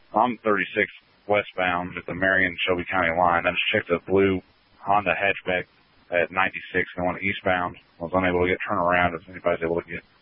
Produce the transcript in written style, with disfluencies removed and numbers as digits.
I'm 36 westbound at the Marion-Shelby County line. I just checked a blue Honda hatchback at 96 going eastbound. I was unable to get turnaround if anybody's able to get